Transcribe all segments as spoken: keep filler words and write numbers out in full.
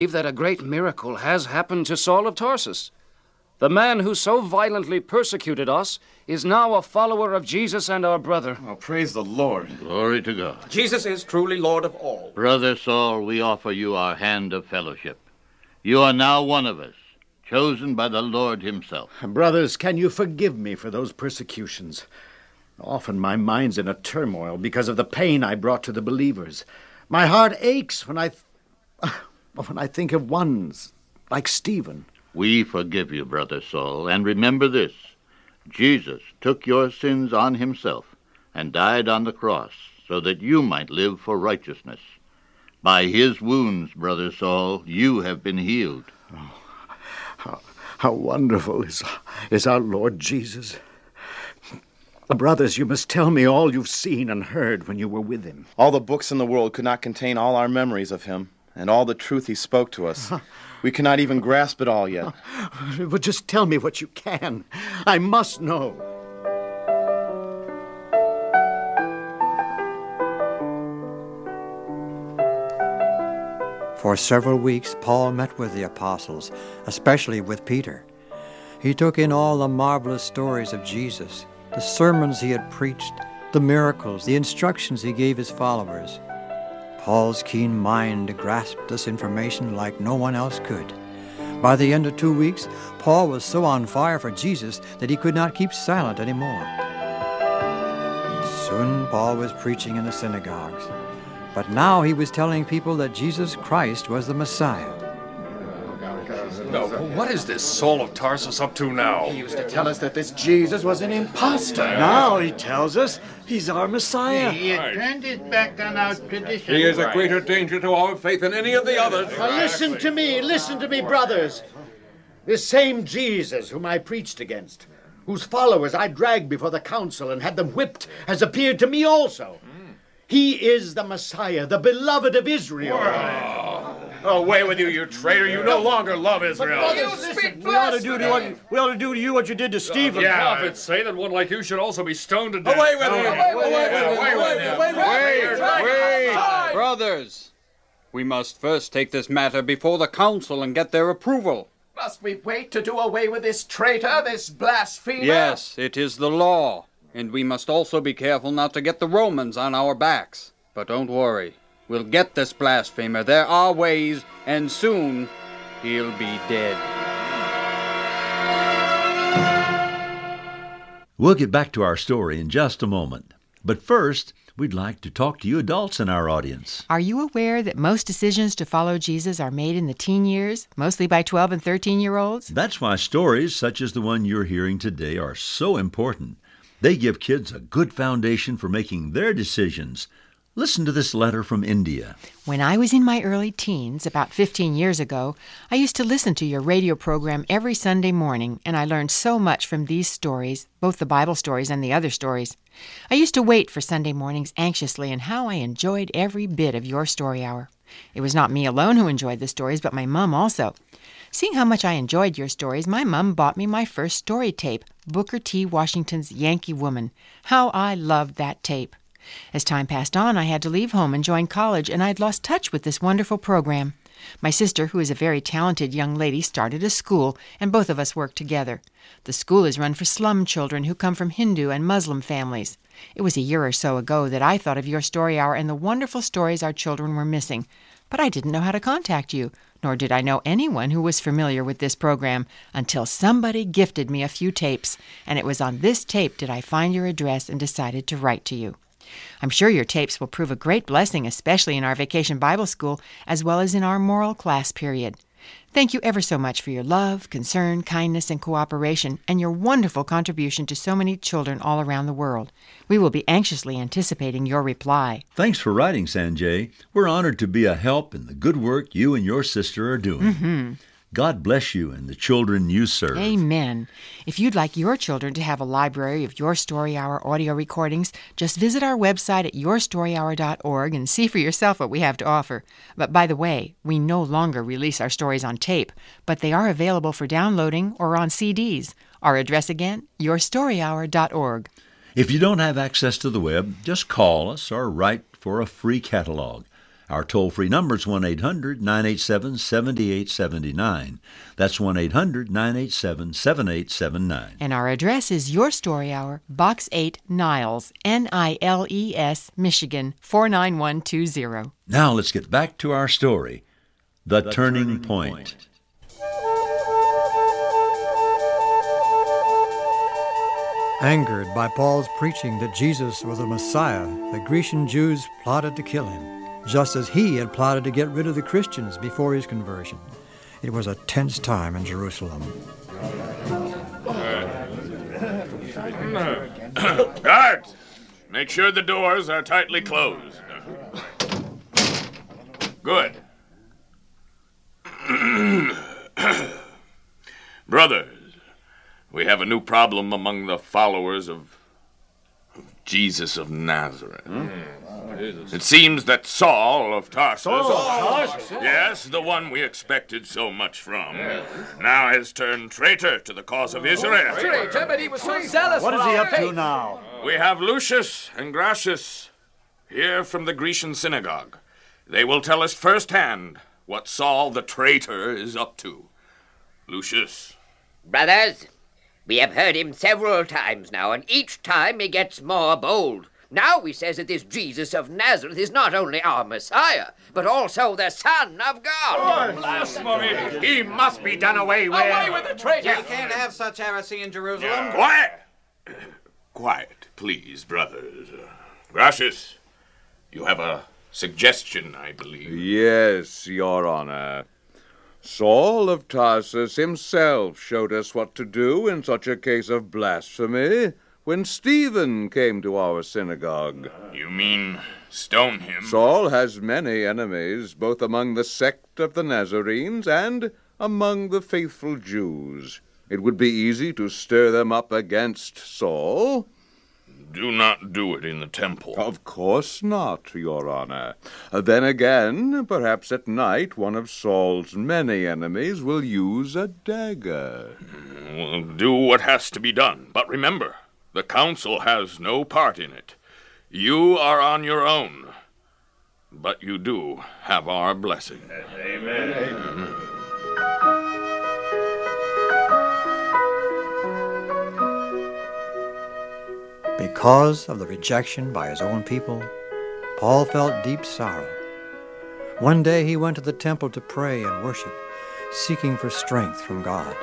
that a great miracle has happened to Saul of Tarsus. The man who so violently persecuted us is now a follower of Jesus and our brother. Oh, praise the Lord. Glory to God. Jesus is truly Lord of all. Brother Saul, we offer you our hand of fellowship. You are now one of us, chosen by the Lord himself. Brothers, can you forgive me for those persecutions? Often my mind's in a turmoil because of the pain I brought to the believers. My heart aches when I, th- when I think of ones like Stephen. We forgive you, Brother Saul, and remember this. Jesus took your sins on himself and died on the cross so that you might live for righteousness. By his wounds, Brother Saul, you have been healed. Oh, how, how wonderful is, is our Lord Jesus. Brothers, you must tell me all you've seen and heard when you were with him. All the books in the world could not contain all our memories of him and all the truth he spoke to us. We cannot even grasp it all yet. But just tell me what you can. I must know. For several weeks, Paul met with the apostles, especially with Peter. He took in all the marvelous stories of Jesus, the sermons he had preached, the miracles, the instructions he gave his followers. Paul's keen mind grasped this information like no one else could. By the end of two weeks, Paul was so on fire for Jesus that he could not keep silent anymore. Soon Paul was preaching in the synagogues. But now he was telling people that Jesus Christ was the Messiah. No, what is this Saul of Tarsus up to now? He used to tell us that this Jesus was an impostor. Now he tells us he's our Messiah. He had turned his back on our tradition. He is a greater danger to our faith than any of the others. Now listen to me, listen to me, brothers. This same Jesus whom I preached against, whose followers I dragged before the council and had them whipped, has appeared to me also. He is the Messiah, the beloved of Israel. Away with you, you traitor. You no longer love Israel. You speak we ought to do to what, we ought to do to you what you did to Stephen. The prophets say that one like you should also be stoned to death. Away with him! Away with him! Wait, wait, brothers. We must first take this matter before the council and get their approval. Must we wait to do away with this traitor, this blasphemer? Yes, it is the law. And we must also be careful not to get the Romans on our backs. But don't worry. We'll get this blasphemer. There are ways, and soon he'll be dead. We'll get back to our story in just a moment. But first, we'd like to talk to you adults in our audience. Are you aware that most decisions to follow Jesus are made in the teen years, mostly by twelve and thirteen-year-olds? That's why stories such as the one you're hearing today are so important. They give kids a good foundation for making their decisions. Listen to this letter from India. When I was in my early teens, about fifteen years ago, I used to listen to your radio program every Sunday morning, and I learned so much from these stories, both the Bible stories and the other stories. I used to wait for Sunday mornings anxiously, and how I enjoyed every bit of your story hour. It was not me alone who enjoyed the stories, but my mom also. Seeing how much I enjoyed your stories, my mom bought me my first story tape, Booker T. Washington's Yankee Woman. How I loved that tape. As time passed on, I had to leave home and join college, and I'd lost touch with this wonderful program. My sister, who is a very talented young lady, started a school, and both of us worked together. The school is run for slum children who come from Hindu and Muslim families. It was a year or so ago that I thought of your story hour and the wonderful stories our children were missing. But I didn't know how to contact you, nor did I know anyone who was familiar with this program, until somebody gifted me a few tapes, and it was on this tape did I find your address and decided to write to you. I'm sure your tapes will prove a great blessing, especially in our Vacation Bible School, as well as in our moral class period. Thank you ever so much for your love, concern, kindness, and cooperation, and your wonderful contribution to so many children all around the world. We will be anxiously anticipating your reply. Thanks for writing, Sanjay. We're honored to be a help in the good work you and your sister are doing. Mm-hmm. God bless you and the children you serve. Amen. If you'd like your children to have a library of Your Story Hour audio recordings, just visit our website at your story hour dot org and see for yourself what we have to offer. But by the way, we no longer release our stories on tape, but they are available for downloading or on C Ds. Our address again, your story hour dot org. If you don't have access to the web, just call us or write for a free catalog. Our toll-free number is one eight hundred nine eight seven seven eight seven nine. That's one eight hundred nine eight seven seven eight seven nine. And our address is Your Story Hour, Box eight, Niles, N I L E S, Michigan, four nine one two zero. Now let's get back to our story, The, the Turning, Turning Point. Point. Angered by Paul's preaching that Jesus was the Messiah, the Grecian Jews plotted to kill him, just as he had plotted to get rid of the Christians before his conversion. It was a tense time in Jerusalem. Guards! Make sure the doors are tightly closed. Good. Brothers, we have a new problem among the followers of, of Jesus of Nazareth. Hmm? It seems that Saul of Tarsus, Saul, yes, the one we expected so much from, now has turned traitor to the cause of Israel. Traitor, but he was so zealous. What is he up to now? We have Lucius and Gracius here from the Grecian synagogue. They will tell us firsthand what Saul the traitor is up to. Lucius. Brothers, we have heard him several times now, and each time he gets more bold. Now he says that this Jesus of Nazareth is not only our Messiah, but also the Son of God. Oh, blasphemy! He must be done away with. Away with the traitor! You can't have such heresy in Jerusalem. Yeah. Quiet! Quiet, please, brothers. Gracious, you have a suggestion, I believe. Yes, Your Honor. Saul of Tarsus himself showed us what to do in such a case of blasphemy when Stephen came to our synagogue. You mean stone him? Saul has many enemies, both among the sect of the Nazarenes and among the faithful Jews. It would be easy to stir them up against Saul. Do not do it in the temple. Of course not, Your Honor. Then again, perhaps at night one of Saul's many enemies will use a dagger. Well, do what has to be done. But remember, the council has no part in it. You are on your own. But you do have our blessing. Amen. Amen. Because of the rejection by his own people, Paul felt deep sorrow. One day he went to the temple to pray and worship, seeking for strength from God.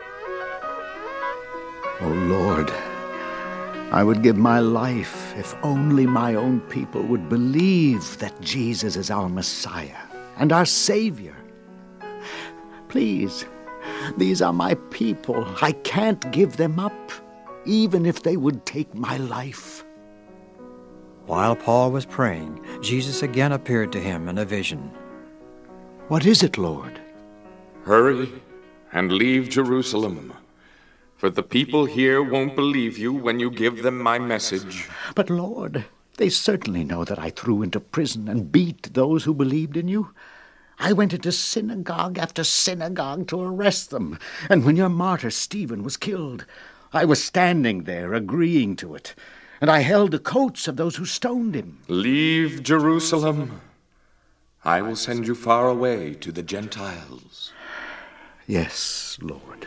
Oh, Lord, I would give my life if only my own people would believe that Jesus is our Messiah and our Savior. Please, these are my people. I can't give them up, even if they would take my life. While Paul was praying, Jesus again appeared to him in a vision. What is it, Lord? Hurry and leave Jerusalem, for the people here won't believe you when you give them my message. But, Lord, they certainly know that I threw into prison and beat those who believed in you. I went into synagogue after synagogue to arrest them, and when your martyr Stephen was killed, I was standing there agreeing to it, and I held the coats of those who stoned him. Leave Jerusalem. I will send you far away to the Gentiles. Yes, Lord.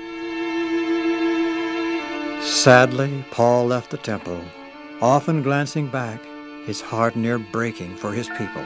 Sadly, Paul left the temple, often glancing back, his heart near breaking for his people.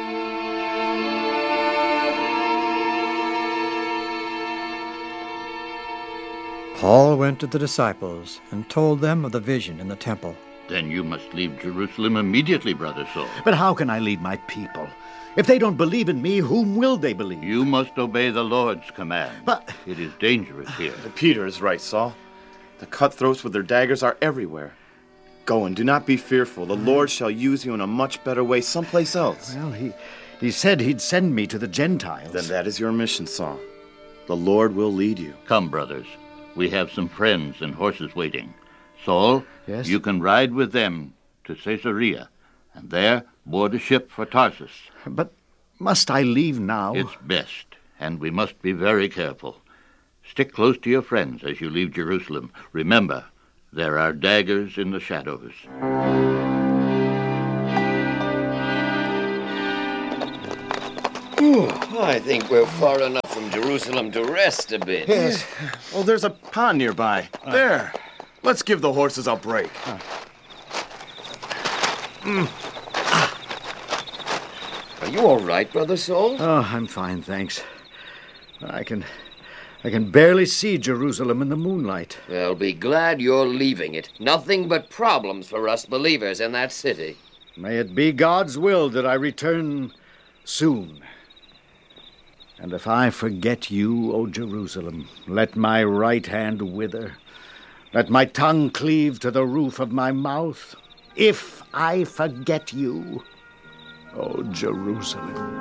Paul went to the disciples and told them of the vision in the temple. Then you must leave Jerusalem immediately, Brother Saul. But how can I lead my people? If they don't believe in me, whom will they believe? You must obey the Lord's command. But it is dangerous here. Peter is right, Saul. The cutthroats with their daggers are everywhere. Go and do not be fearful. The Lord shall use you in a much better way someplace else. Well, he, he said he'd send me to the Gentiles. Then that is your mission, Saul. The Lord will lead you. Come, brothers. We have some friends and horses waiting. Saul, yes? You can ride with them to Caesarea, and there board a ship for Tarsus. But must I leave now? It's best, and we must be very careful. Stick close to your friends as you leave Jerusalem. Remember, there are daggers in the shadows. I think we're far enough from Jerusalem to rest a bit. Yes. Well, there's a pond nearby. There. Let's give the horses a break. Mm. Are you all right, Brother Saul? Oh, I'm fine, thanks. I can... I can barely see Jerusalem in the moonlight. Well, be glad you're leaving it. Nothing but problems for us believers in that city. May it be God's will that I return soon. And if I forget you, O Jerusalem, let my right hand wither. Let my tongue cleave to the roof of my mouth. If I forget you, O Jerusalem.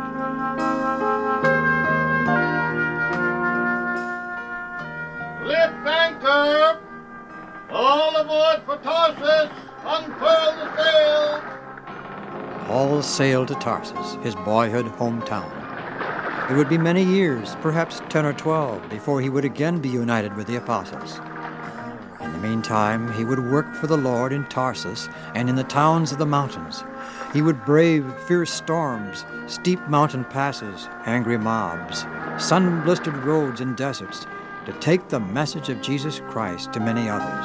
Lift anchor! All aboard for Tarsus! Unfurl the sails! Paul sailed to Tarsus, his boyhood hometown. It would be many years, perhaps ten or twelve, before he would again be united with the apostles. In the meantime, he would work for the Lord in Tarsus and in the towns of the mountains. He would brave fierce storms, steep mountain passes, angry mobs, sun-blistered roads and deserts, to take the message of Jesus Christ to many others.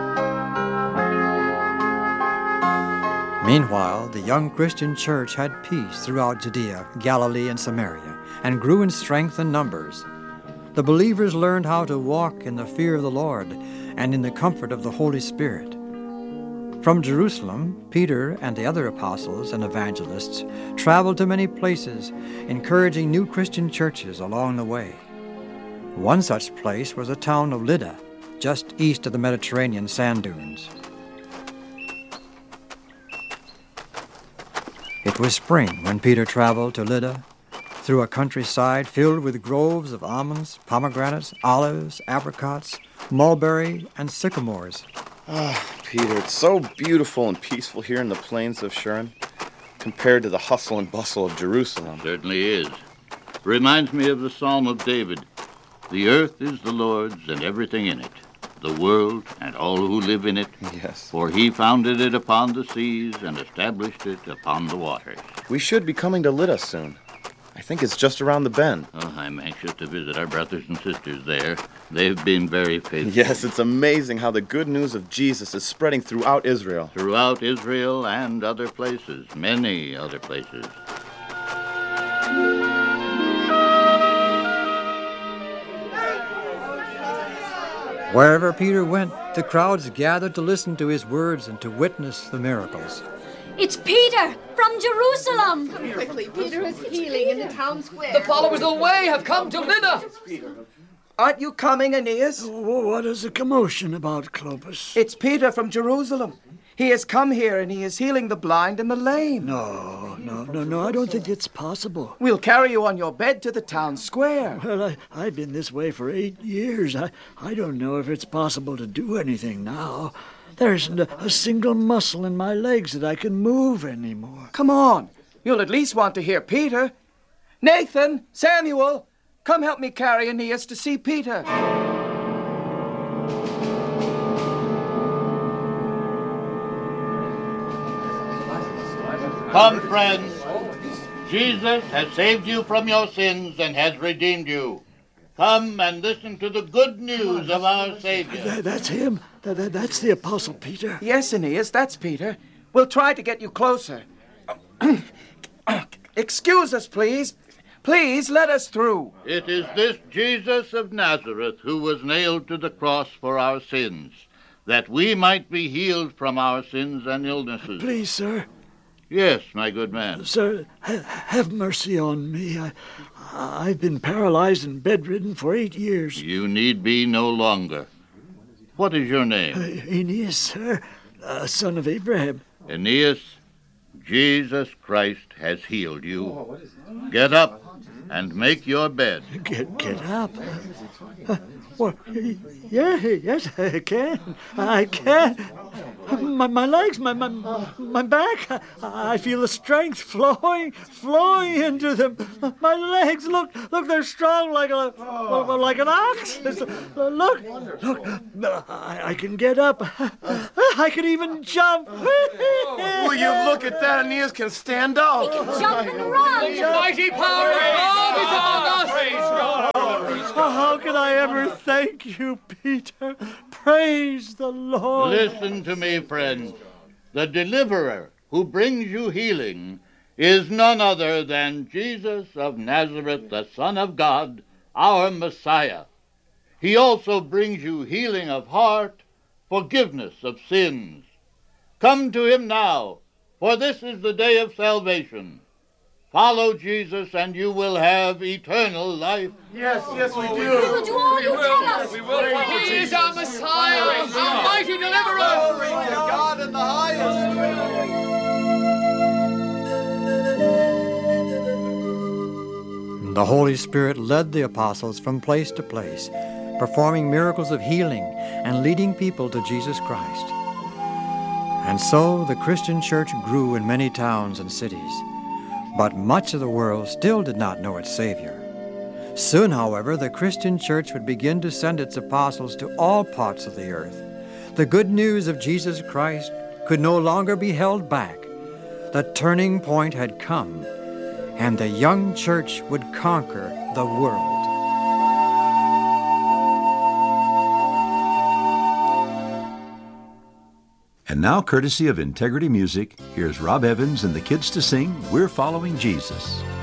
Meanwhile, the young Christian church had peace throughout Judea, Galilee, and Samaria, and grew in strength and numbers. The believers learned how to walk in the fear of the Lord and in the comfort of the Holy Spirit. From Jerusalem, Peter and the other apostles and evangelists traveled to many places, encouraging new Christian churches along the way. One such place was the town of Lydda, just east of the Mediterranean sand dunes. It was spring when Peter traveled to Lydda, through a countryside filled with groves of almonds, pomegranates, olives, apricots, mulberry, and sycamores. Ah, Peter, it's so beautiful and peaceful here in the plains of Sharon, compared to the hustle and bustle of Jerusalem. Certainly is. Reminds me of the Psalm of David. The earth is the Lord's and everything in it, the world and all who live in it. Yes. For he founded it upon the seas and established it upon the waters. We should be coming to Lydda soon. I think it's just around the bend. Oh, I'm anxious to visit our brothers and sisters there. They've been very faithful. Yes, it's amazing how the good news of Jesus is spreading throughout Israel. Throughout Israel and other places, many other places. Wherever Peter went, the crowds gathered to listen to his words and to witness the miracles. It's Peter from Jerusalem. Come quickly. Peter is healing in the town square. The followers of the way have come to Lydda. Aren't you coming, Aeneas? Oh, what is the commotion about, Clopas? It's Peter from Jerusalem. He has come here and he is healing the blind and the lame. No, no, no, no, I don't think it's possible. We'll carry you on your bed to the town square. Well, I, I've been this way for eight years. I, I don't know if it's possible to do anything now. There isn't a, a single muscle in my legs that I can move anymore. Come on. You'll at least want to hear Peter. Nathan, Samuel, come help me carry Aeneas to see Peter. Come, friends. Jesus has saved you from your sins and has redeemed you. Come and listen to the good news of our Savior. That, that's him. That, that, that's the Apostle Peter. Yes, Aeneas, that's Peter. We'll try to get you closer. Excuse us, please. Please let us through. It is this Jesus of Nazareth who was nailed to the cross for our sins, that we might be healed from our sins and illnesses. Please, sir. Yes, my good man. Sir, ha- have mercy on me. I, I've been paralyzed and bedridden for eight years. You need be no longer. What is your name? Uh, Aeneas, sir, uh, son of Abraham. Aeneas, Jesus Christ has healed you. Get up and make your bed. Get, get up? Uh, Well, yeah, yes, I can. I can. My, my legs, my, my, my back, I, I feel the strength flowing, flowing into them. My legs, look, look, they're strong like a, like an ox. Look, look, I, I can get up. I can even jump. Will you look at that? Aeneas can stand up. He can jump and run. The mighty power of God is among us. Oh, how can I ever thank you, Peter? Praise the Lord. Listen to me, friends. The deliverer who brings you healing is none other than Jesus of Nazareth, the Son of God, our Messiah. He also brings you healing of heart, forgiveness of sins. Come to him now, for this is the day of salvation. Follow Jesus, and you will have eternal life. Yes, yes, we do. We will do all you tell us. We will follow He is our Messiah, our mighty deliverer. Glory to God in the highest. The Holy Spirit led the apostles from place to place, performing miracles of healing and leading people to Jesus Christ. And so the Christian church grew in many towns and cities. But much of the world still did not know its Savior. Soon, however, the Christian church would begin to send its apostles to all parts of the earth. The good news of Jesus Christ could no longer be held back. The turning point had come, and the young church would conquer the world. And now, courtesy of Integrity Music, here's Rob Evans and the kids to sing We're Following Jesus.